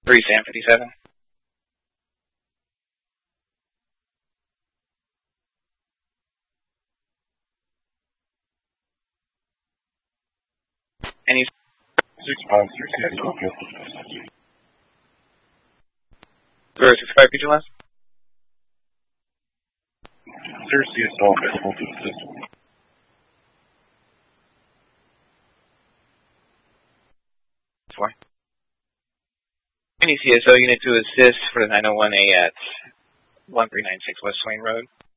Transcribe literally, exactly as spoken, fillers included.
three Sam fifty-seven. Any six five three six Tokyo. zero six five, could you last? Sir, C S O available to assist. Four. Any C S O unit to assist for the nine oh one A at one three nine six West Swain Road.